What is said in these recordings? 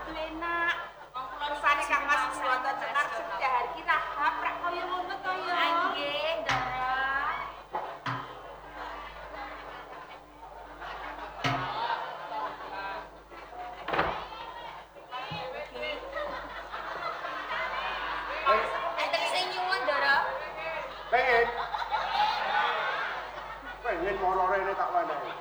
waduh enak. Wong kula nisane Kang Mas Suwanto Cetar Setiahari rahap rak kaya ngono to ya. Nggih, Ndara. Enten sing nyuwun, Ndara. Pengen moro rene tak wenehi.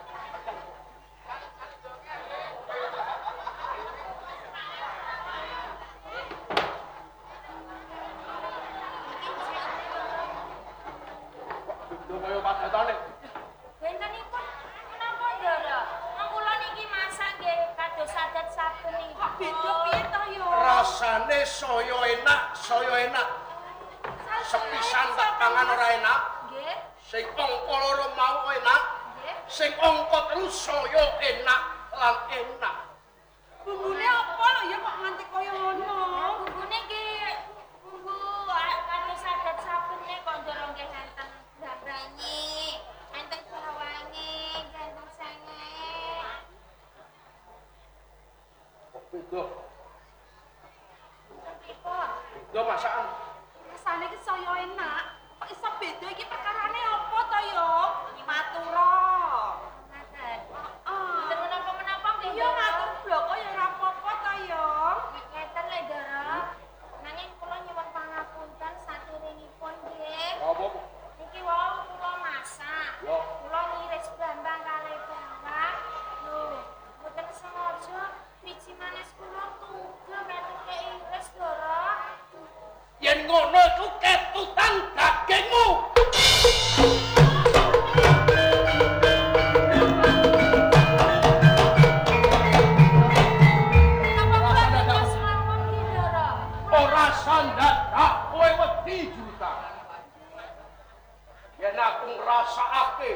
Kaya padetane. Bentenipun menapa, Ndara? Wong kula niki masak nggih kados adat saben niki. Kok beda piye to ya? Rasane saya enak. Sepisan tak pangan ora enak. Nggih. Sing angka loro mau enak. Nggih. Sing angka telu saya enak lan enak. Bumbune apa lho ya kok nganti kaya ngono? Bumbune nggih bumbu kados adat sabene kok Ndara nggih enten ndamranyi, enten bawange, enten sangae. Kok beda? Pripun? Beda masakan. Rasane iki saya enak. Kok iso beda iki perkarane apa to ya? Matura. Ngaten. Heeh. Mboten menapa-menapa nggih. Ya matur bloko ya ora apa-apa to ya. Ngeten lho, Ndara. Nanging kula nyuwun pangapunten satiringipun nggih. Apa-apa? Niki wau kula masak. Ya. Kula ngiris bambang kalih bawang. Lho, mboten sengaja biji manis kula tugel metuke iris, Ndara. Yen ngono iku ketutan dagingmu. Ora sandadak kowe wedi juta. Yen aku ngrasakake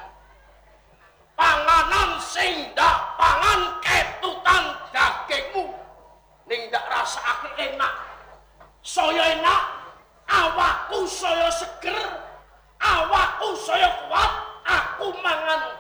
panganan sing ndak pangan ketutan dagingmu ning ndak rasakake enak. Saya enak, awakku saya seger, awakku saya kuat, aku mangan